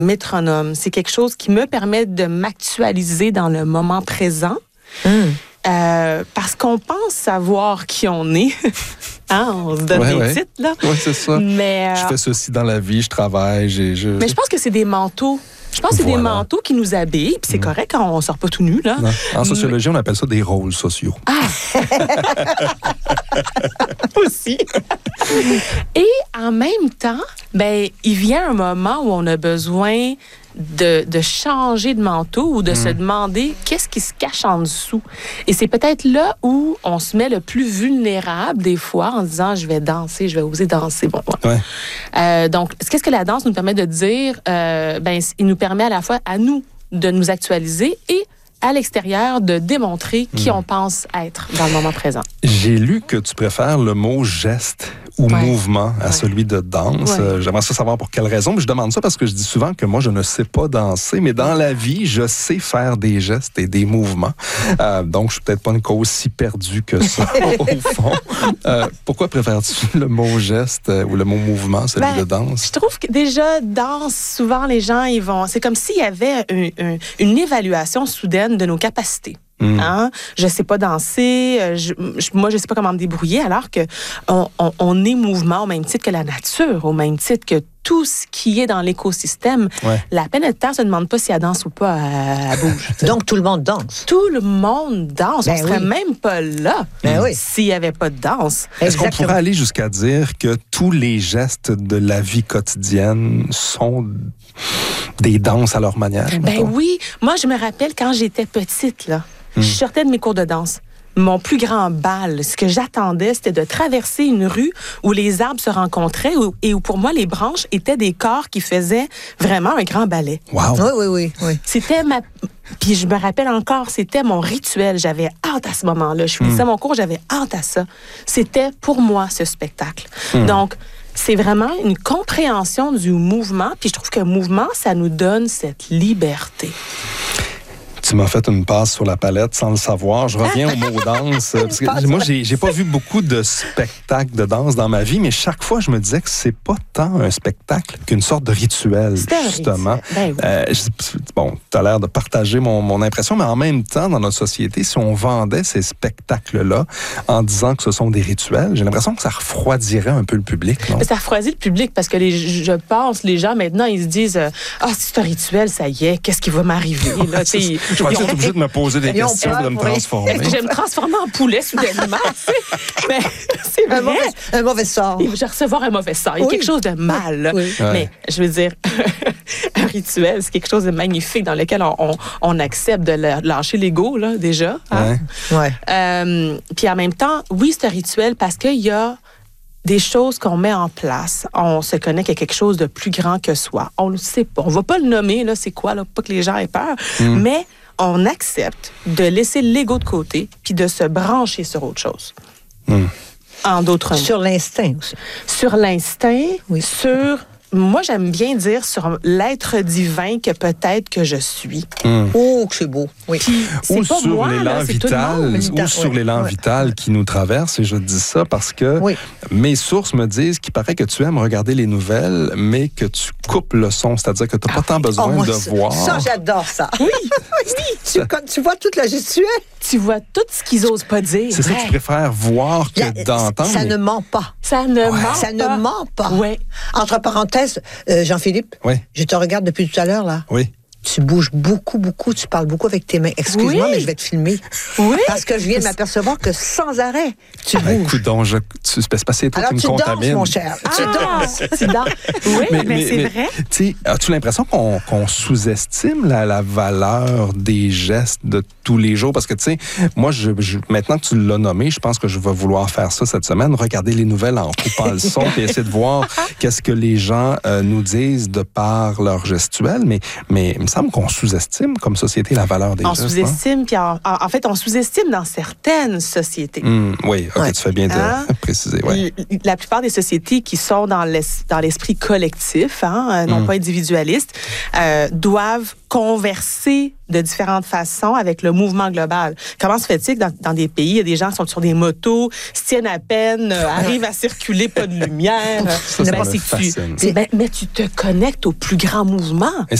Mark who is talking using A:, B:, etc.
A: métronome. C'est quelque chose qui me permet de m'actualiser dans le moment présent. Parce qu'on pense savoir qui on est. On se donne des titres, là.
B: Oui, c'est ça.
A: Mais,
B: je fais ceci dans la vie, je travaille,
A: Mais je pense que c'est des manteaux. Je pense que c'est des manteaux qui nous habillent, puis c'est correct quand on sort pas tout nu, là.
B: Non. En sociologie, on appelle ça des rôles sociaux.
A: Aussi. Et en même temps, il vient un moment où on a besoin de changer de manteau ou de se demander qu'est-ce qui se cache en dessous. Et c'est peut-être là où on se met le plus vulnérable des fois en disant je vais danser, je vais oser danser. Bon, donc, qu'est-ce que la danse nous permet de dire? Il nous permet à la fois à nous de nous actualiser et à l'extérieur de démontrer qui on pense être dans le moment présent.
B: J'ai lu que tu préfères le mot geste ou mouvement à celui de danse. J'aimerais savoir pour quelle raison, mais je demande ça parce que je dis souvent que moi, je ne sais pas danser, mais dans la vie, je sais faire des gestes et des mouvements. Donc, je suis peut-être pas une cause si perdue que ça, au fond. Pourquoi préfères-tu le mot geste ou le mot mouvement, celui de danse?
A: Je trouve que déjà, danse, souvent, les gens, ils vont... C'est comme s'il y avait une évaluation soudaine de nos capacités. Je sais pas danser, moi je sais pas comment me débrouiller, alors que on est mouvement au même titre que la nature, au même titre que tout ce qui est dans l'écosystème. La planète Terre se demande pas si elle danse ou pas, elle bouge.
C: Donc tout le monde danse.
A: Tout le monde danse. On serait même pas là s'il y avait pas de danse.
B: Est-ce qu'on pourrait aller jusqu'à dire que tous les gestes de la vie quotidienne sont des danses à leur manière?
A: Oui. Moi, je me rappelle quand j'étais petite, là. Je sortais de mes cours de danse. Mon plus grand bal, ce que j'attendais, c'était de traverser une rue où les arbres se rencontraient et où, pour moi, les branches étaient des corps qui faisaient vraiment un grand ballet.
B: Wow!
C: Oui.
A: C'était Puis je me rappelle encore, c'était mon rituel. J'avais hâte à ce moment-là. Je finissais mon cours, j'avais hâte à ça. C'était pour moi, ce spectacle. Donc, c'est vraiment une compréhension du mouvement. Puis je trouve que mouvement, ça nous donne cette liberté.
B: Tu m'as fait une passe sur la palette sans le savoir. Je reviens au mot danse. Parce que moi, j'ai pas vu beaucoup de spectacles de danse dans ma vie, mais chaque fois, je me disais que c'est pas tant un spectacle qu'une sorte de rituel, justement. Bon, tu as l'air de partager mon impression, mais en même temps, dans notre société, si on vendait ces spectacles-là en disant que ce sont des rituels, j'ai l'impression que ça refroidirait un peu le public. Non?
A: Ça refroidit le public parce que je pense, les gens, maintenant, ils se disent c'est un rituel, ça y est, qu'est-ce qui va m'arriver? Là,
B: je vais être obligé de me poser des questions de me transformer.
A: Est-ce que je vais me transformer en poulet soudainement? Mais c'est vrai.
C: Un mauvais sort.
A: Je vais recevoir un mauvais sort. Il y a quelque chose de mal. Mais je veux dire, un rituel, c'est quelque chose de magnifique dans lequel on accepte de lâcher l'ego, là, déjà. Puis en même temps, oui, c'est un rituel parce qu'il y a des choses qu'on met en place. On se connecte à quelque chose de plus grand que soi. On ne le sait pas. On ne va pas le nommer, là, c'est quoi, là, pas que les gens aient peur. Mais on accepte de laisser l'ego de côté puis de se brancher sur autre chose. En d'autres mots.
C: Sur l'instinct aussi.
A: Sur l'instinct, sur... Moi, j'aime bien dire sur l'être divin que peut-être que je suis.
C: Oh, que c'est beau. Oui.
A: Puis,
B: ou
A: pas
B: sur
A: moi,
B: l'élan
A: là,
B: vital, ou sur l'élan vital qui nous traverse. Et je dis ça parce que mes sources me disent qu'il paraît que tu aimes regarder les nouvelles, mais que tu coupes le son. C'est-à-dire que tu n'as pas tant besoin de voir.
C: Ça, j'adore ça. Oui. Tu vois toute la gestuelle.
A: Tu vois tout ce qu'ils osent pas dire.
B: C'est ça que tu préfères voir que d'entendre.
C: Ça ne ment pas.
A: Ça ne ment
C: ça
A: pas.
C: Ne ment pas.
A: Ouais.
C: Entre parenthèses, Jean-Philippe, je te regarde depuis tout à l'heure, là.
B: Oui.
C: Tu bouges beaucoup, tu parles beaucoup avec tes mains. Excuse-moi, mais je vais te filmer.
A: Oui.
C: Parce que je viens de m'apercevoir que sans arrêt, tu bouges.
B: Écoute donc, tu c'est passé toi qui me contamine.
C: Alors tu danses, mon cher.
A: Tu danses. Oui, mais c'est vrai.
B: As-tu l'impression qu'on sous-estime la valeur des gestes de tous les jours? Parce que, tu sais, moi, maintenant que tu l'as nommé, je pense que je vais vouloir faire ça cette semaine, regarder les nouvelles en coupant le son et essayer de voir qu'est-ce que les gens nous disent de par leur gestuelle. Mais il me semble qu'on sous-estime comme société la valeur des gestes.
A: On sous-estime, puis en fait, on sous-estime dans certaines sociétés.
B: Oui, tu fais bien de préciser.
A: La plupart des sociétés qui sont dans l'esprit collectif, non pas individualiste, doivent converser de différentes façons avec le mouvement global. Comment se fait-il que dans des pays, il y a des gens qui sont sur des motos, se tiennent à peine, arrivent à circuler, pas de lumière.
B: Ça me fascine.
A: Mais tu te connectes au plus grand mouvement.